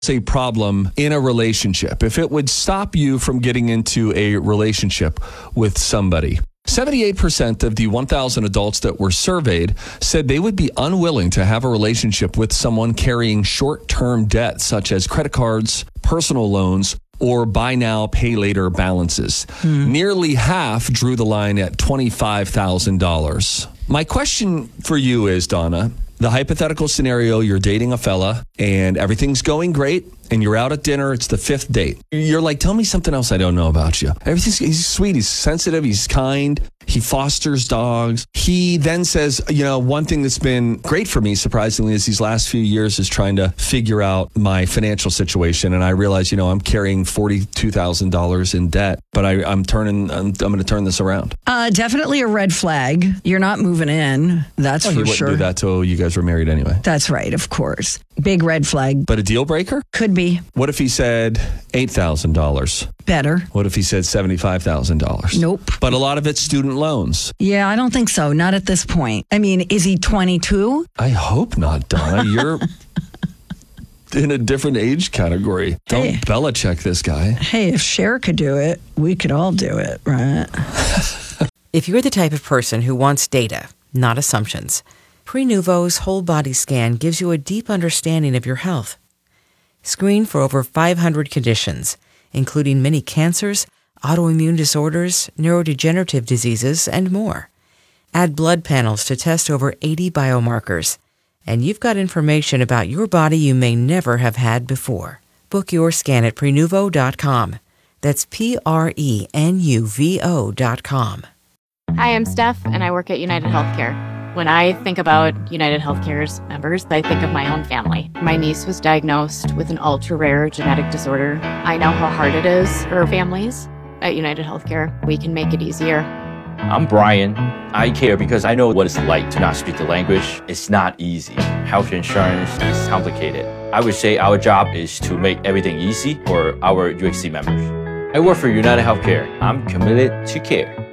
a problem in a relationship, if it would stop you from getting into a relationship with somebody. 78% of the 1,000 adults that were surveyed said they would be unwilling to have a relationship with someone carrying short-term debt, such as credit cards, personal loans, or buy now, pay later balances. Nearly half drew the line at $25,000. My question for you is, Donna, the hypothetical scenario, you're dating a fella and everything's going great and you're out at dinner, it's the fifth date. You're like, tell me something else I don't know about you. He's sweet, he's sensitive, he's kind, he fosters dogs. He then says, one thing that's been great for me, surprisingly, is these last few years is trying to figure out my financial situation. And I realize, I'm carrying $42,000 in debt, but I'm going to turn this around. Definitely a red flag. You're not moving in. That's for sure. He wouldn't do that till you guys were married anyway. That's right, of course. Big red flag. But a deal breaker? Could be. What if he said $8,000? Better. What if he said $75,000? Nope. But a lot of it's student loans. Yeah, I don't think so. Not at this point. I mean, is he 22? I hope not, Donna. You're in a different age category. Don't Belichick this guy. Hey, if Cher could do it, we could all do it, right? If you're the type of person who wants data, not assumptions, Prenuvo's whole body scan gives you a deep understanding of your health. Screen for over 500 conditions, including many cancers, autoimmune disorders, neurodegenerative diseases, and more. Add blood panels to test over 80 biomarkers. And you've got information about your body you may never have had before. Book your scan at Prenuvo.com. That's Prenuvo.com. Hi, I'm Steph, and I work at United Healthcare. When I think about United Healthcare's members, I think of my own family. My niece was diagnosed with an ultra-rare genetic disorder. I know how hard it is for families. At United Healthcare, we can make it easier. I'm Brian. I care because I know what it's like to not speak the language. It's not easy. Health insurance is complicated. I would say our job is to make everything easy for our UHC members. I work for United Healthcare. I'm committed to care.